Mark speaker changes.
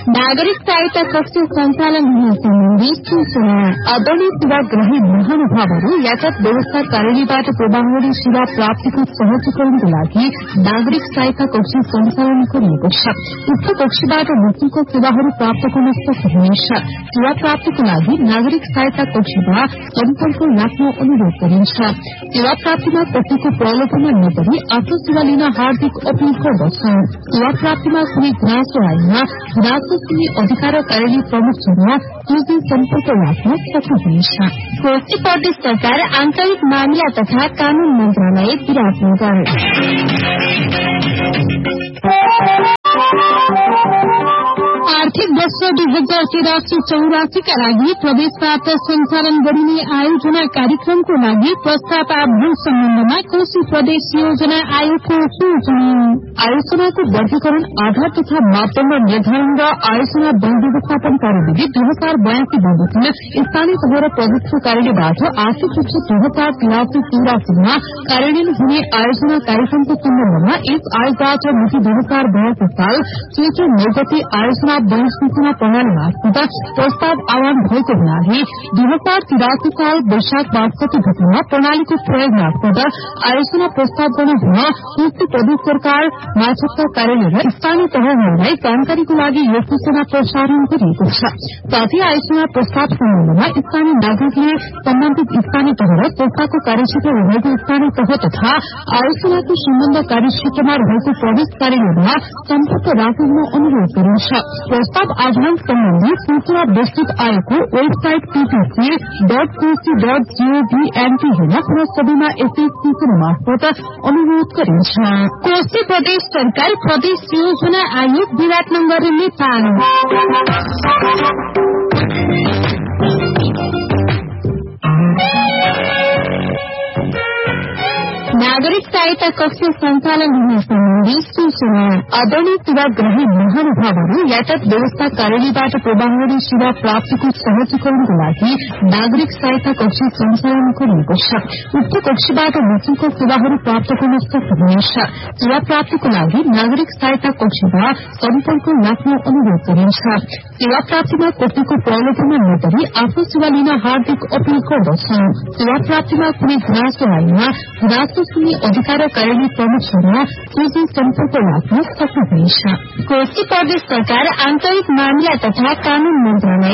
Speaker 1: नागरिक सहायता कक्ष सञ्चालन हुने सम्बन्धी सूचना। आदरणीय सेवाग्राही महानुभावहरू यातायात व्यवस्था कार्यालयबाट प्रवाहकारी सेवा प्राप्तिको सहजीकरणको लागि नागरिक सहायता कक्ष सञ्चालन गरिएको छ। उक्त कक्षबाट निशुल्क सेवाहरू प्राप्त गर्न सक्नुहुनेछ। सेवा प्राप्तिको लागि नागरिक सहायता कक्षमा सम्पर्क राख्न अनुरोध गरिन्छ। सेवा प्राप्तिमा कसैको प्रलोभनमा नगरी आफ्नो सेवा लिन हार्दिक अपील गर्दछौं। सेवा प्राप्तिमा कुनै गुनासो आएमा गुनासो सुन्ने अधिकार कार्यालय प्रमुखसँग सोझै सम्पर्क राख्न सक्नुहुनेछ। कोशी प्रदेश सरकार आन्तरिक मामिला तथा कानून मन्त्रालय विराटनगर। आर्थिक वर्ष 2083-84 का लागि प्रदेशबाट सञ्चालन गरिने आयोजना कार्यक्रमको लागि प्रस्ताव आह्वान सम्बन्धमा कोशी प्रदेश योजना आयोगको सूचना। आयोजनाको वर्गीकरण आधार तथा मापदण्ड निर्धारण र आयोजना वन व्यवस्थापन कार्यविधि 2082 बमोजिम स्थानीय तह र प्रदेशको कार्यालयबाट आर्थिक वर्ष 2083-84 कार्यान्वयन हुने आयोजना कार्यक्रमको सम्बन्धमा यस आयोगबाट मिति 2082 साल चैत्र 9 गते आयोजना वन सूचना प्रणाली मार्फत प्रस्ताव आह्वान भएको हुनाले 2083 साल वैशाख 62 गतेमा प्रणालीको प्रयोग मार्फत आयोजना प्रस्ताव गर्न हुन कोशी प्रदेश सरकार माछक्का कार्यालय र स्थानीय तहहरूलाई जानकारीको लागि यो सूचना प्रसारण गरिएको छ। साथै आयोजना प्रस्ताव सम्बन्धमा स्थानीय नागरिकले सम्बन्धित स्थानीय तह र संस्थाको कार्यक्षेत्र रहेको स्थानीय तह तथा आयोजनाको सम्बन्ध कार्यक्षेत्रमा रहेको प्रदेश कार्यालयमा सम्पर्क राख्न अनुरोध गरिन्छ। प्रस्ताव आह्वान सम्बन्धी सूचना विस्तृत आयोगको वेबसाइट ppc.koshi.gov.nt हेर्न पुनः सबैमा यसै सूचना मार्फत अनुरोध गरिन्छ। कोशी प्रदेश सरकार प्रदेश योजना आयोग विराटनगर नेपाल। नागरिक सहायता कक्ष सञ्चालन हुने सम्बन्धी सूचना। आदरणीय सेवाग्राही महानुभावहरू यातायात व्यवस्था कार्यालयबाट प्रवाहकारी सेवा प्राप्तिको सहजीकरणको लागि नागरिक सहायता कक्ष सञ्चालन गरिएको छ। उक्त कक्षबाट निशुल्क सेवाहरू प्राप्त गर्न सक्नुहुनेछ। सेवा प्राप्तिको लागि नागरिक सहायता कक्षमा सम्पर्क राख्न अनुरोध गरिन्छ। सेवा प्राप्तिमा कसैको प्रलोभनमा नगरी आफ्नो सेवा लिन हार्दिक अपील गर्दछौं। सेवा प्राप्तिमा कुनै गुनासो आएमा गुनासो सुन्ने अधिकार कार्यालय प्रमुखसँग सोझै सम्पर्क राख्न सक्नुहुनेछ। कोशी प्रदेश सरकार आन्तरिक मामिला तथा कानून मन्त्रालय